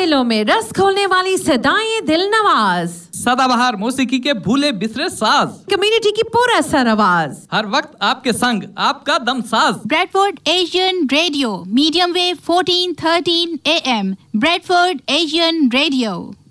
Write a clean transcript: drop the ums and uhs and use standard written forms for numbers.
दिलों में रस खोलने वाली सदाएं दिल नवाज, सदाबहार मौसीकी के भूले बिसरे साज, कम्युनिटी की पूरा सर आवाज, हर वक्त आपके संग आपका Damsaz. Bradford Asian radio, medium wave 1413 AM, Bradford Asian radio.